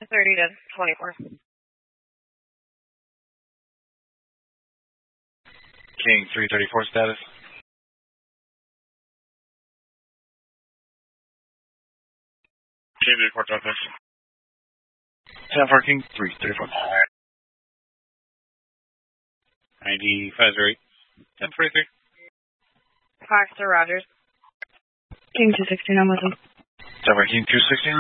30 to 24. King 334 status. King 34 Justice. 10-4 King 334. 9508. 1043. Fox to Rogers. King 216, I'm with him. 10-4 King 216.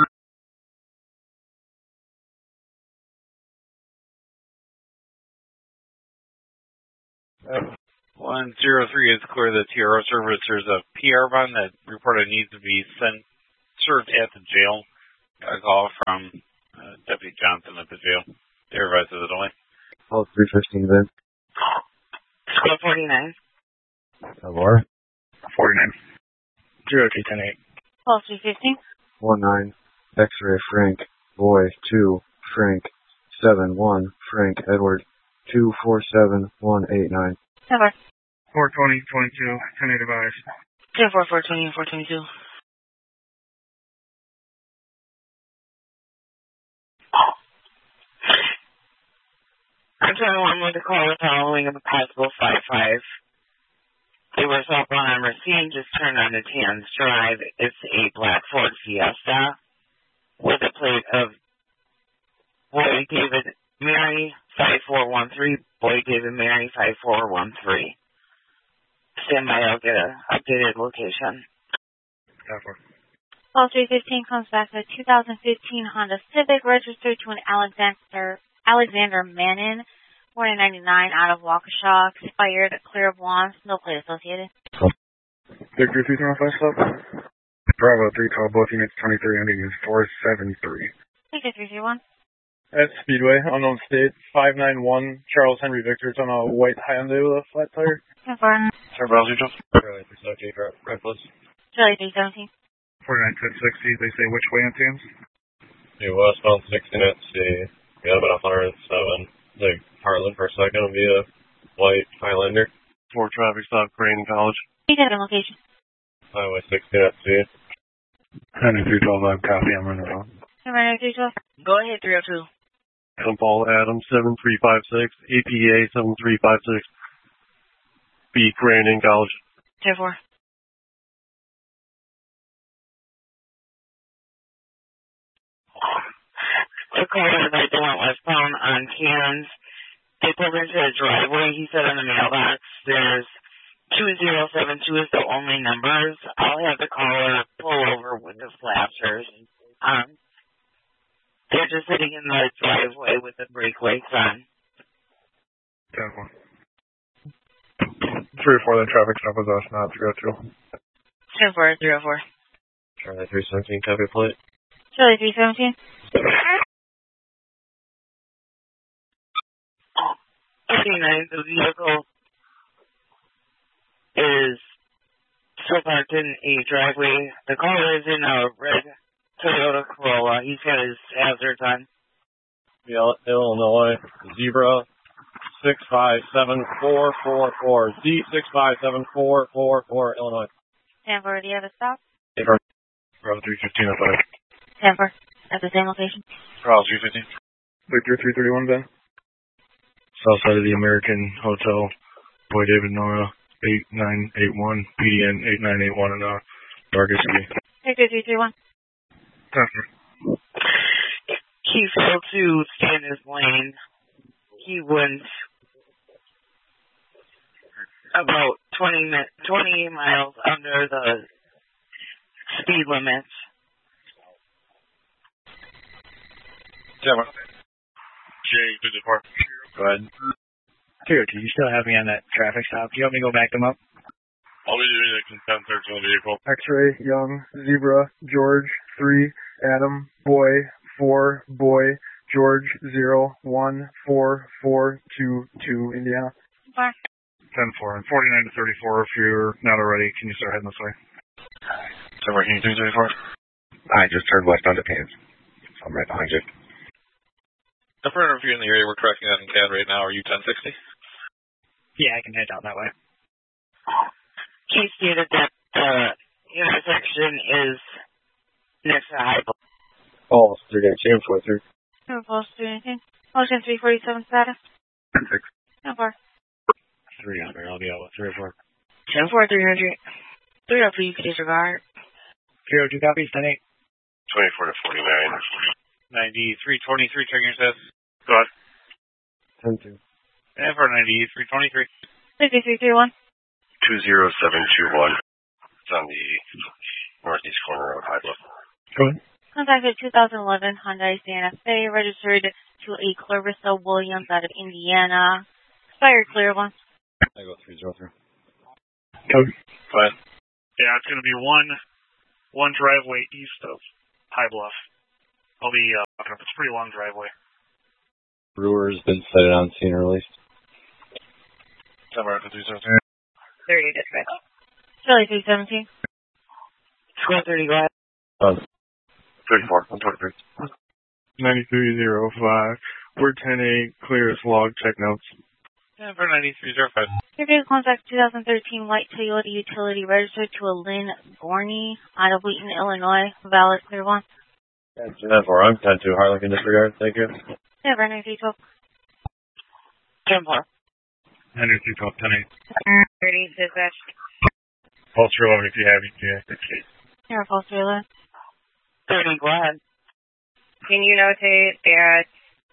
Uh, 103 is clear the TRO service. There's a PR run that reported needs to be served at the jail. Got a call from Deputy Johnson at the jail. They revised it away. Oh, 315 then. Squad 49. Laura? 49. 0210-8. Pulse 315. 19. X-ray Frank. Boy 2. Frank. 7-1. Frank Edward. 247-189. 10-4. 420, 22, 10-8 advised. 10-4, 420, 422. I'm trying to want to call the following of a possible 5-5. They were up on Racine, just turned on to Tans Drive. It's a black Ford Fiesta with a plate of Boy David Mary 5413, Boy David Mary 5413. Stand by, I'll get an updated location. Call 315 comes back to a 2015 Honda Civic registered to an Alexander Manning, born in 99, out of Waukesha, expired, clear blonde, no plate associated. Victor 315 stop. Bravo 312, both units 23, ending is 473. Victor 331. At Speedway, unknown state, 591 Charles Henry Victor. It's on a white Hyundai with a flat tire. 10-4. Sir, browser, Joe. Charlie 317, red plus. Charlie 317. 49 1060, they say which way on Tams? Hey, westbound 16 at C. We have about 107. Like Harlan for a second will be a white Highlander. 4 traffic stop, Crane College. You got a location. Highway 16 at C. Henry 312, I'm copy, I'm running around. Number 312. Go ahead, 302. St. Paul Adams 7356, APA 7356. B Crane in College. 10-4. The car that they went westbound on Cairns. They pulled into a driveway. He said on the mailbox, there's 2072 is the only numbers. I'll have the caller pull over with the flashers. They're just sitting in the driveway with the brake lights on. 10-4. 3 or 4, the traffic stop was us, not 302. 10-4, 304. Charlie 317, copy plate. Charlie 317. 59, the vehicle is still parked in a driveway. The caller is in a red Toyota Corolla. He's got his hazards on. Illinois, Zebra 657444. Z657444, Illinois. 10-4. Do you have a stop? Bravo 315 at 5. 10-4. At the same location. Bravo 315. Victor 331, Ben. South side of the American Hotel, Boy David Nora, 8981, PDN 8981 in Dargis. Victor 331. 10-4. He failed to stay in his lane. He went about 20 miles under the speed limit. 10-4. Jay, visit park. Go ahead. Dude, you still have me on that traffic stop. Do you want me to go back them up? I'll be doing a consent search on the vehicle. X-ray, Young, Zebra, George, 3, Adam, Boy, 4, Boy, George, 0, 1, 4, 4, 2, 2, Indiana. 10-4. 10-4. And 49 to 34, if you're not already, can you start heading this way? 10-4 King 334. I just turned west onto Tans. I'm right behind you. The front of you in the area we're tracking out in CAD right now, are you 1060? Yeah, I can head out that way. He stated that the intersection is next to High Block. Oh, they're going to change with her. Never falls through anything. Motion 347 status. 10-6. 10-4. 3 on there. I'll be out with 3 or 4. 10-4, 300. 3 up for you, could disregard. 302 copies, 10-8. 24 to 49. 9323, checking your status. Go ahead. 10-2. And for 9323. 5331. 20721. It's on the northeast corner of High Bluff. Go ahead. Contacted 2011 Hyundai Santa Fe, registered to a Clarissa Williams out of Indiana. Expired clear one. I go 303. Go ahead. Yeah, it's going to be one driveway east of High Bluff. I'll be walking up. It's a pretty long driveway. Brewer's been sighted on scene or released. 10 America 303. 30 dispatch. Philly 317. Square 30, go ahead. 34. 123. 9305. We're 10-8. Clear as log. Check notes. And for 9305. Your vehicle contact 2013 white Toyota utility registered to a Lynn Gorney out of Wheaton, Illinois. Valid clear one. 10-4. I'm 10-2. Harlan can disregard. Thank you. Yeah, Vernon 312. 10-4. 9312, 10-8. 30 dispatch. Pulse 11 if you have it. Here, false 311. 30, go ahead. Can you notate that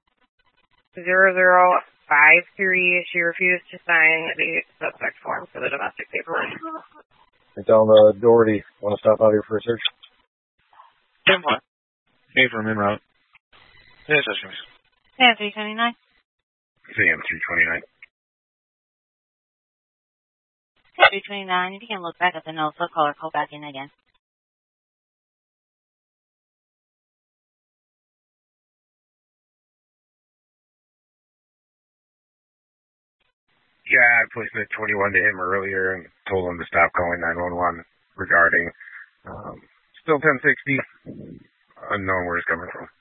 0053, she refused to sign the suspect form for the domestic paperwork? It's down the Doherty. Want to stop out here for a search? 10-4. Hey, from en route. Yes, that's me. Yeah, 329. CM 329. 329. If you can look back at the notes, I'll call back in again. Yeah, I placed a 21 to him earlier and told him to stop calling 911 regarding still 1060. Unknown where it's coming from.